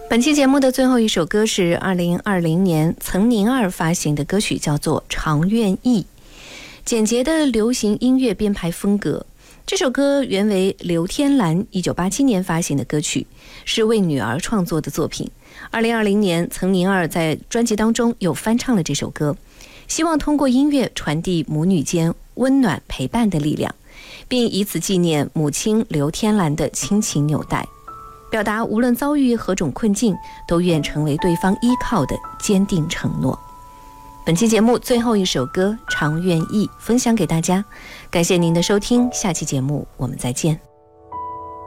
本期节目的最后一首歌是2020年岑宁儿发行的歌曲，叫做《常愿意》。简洁的流行音乐编排风格，这首歌原为刘天兰1987年发行的歌曲，是为女儿创作的作品。2020年岑宁儿在专辑当中又翻唱了这首歌，希望通过音乐传递母女间温暖陪伴的力量，并以此纪念母亲刘天兰的亲情纽带，表达无论遭遇何种困境，都愿成为对方依靠的坚定承诺。本期节目最后一首歌《常愿意》分享给大家，感谢您的收听，下期节目我们再见。